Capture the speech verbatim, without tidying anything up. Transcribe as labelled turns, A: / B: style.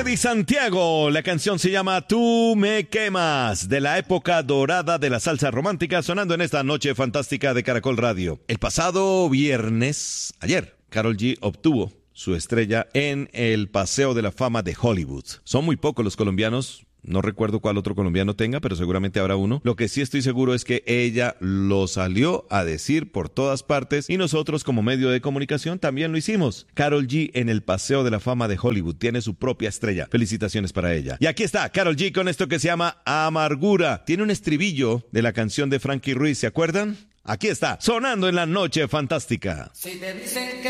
A: Eddie Santiago, la canción se llama Tú me quemas, de la época dorada de la salsa romántica, sonando en esta noche fantástica de Caracol Radio. El pasado viernes, ayer, Karol G obtuvo su estrella en el Paseo de la Fama de Hollywood. Son muy pocos los colombianos. No recuerdo cuál otro colombiano tenga, pero seguramente habrá uno. Lo que sí estoy seguro es que ella lo salió a decir por todas partes y nosotros como medio de comunicación también lo hicimos. Karol G en el Paseo de la Fama de Hollywood tiene su propia estrella. Felicitaciones para ella. Y aquí está Karol G con esto que se llama Amargura. Tiene un estribillo de la canción de Frankie Ruiz, ¿se acuerdan? Aquí está, sonando en la noche fantástica.
B: Si te dicen que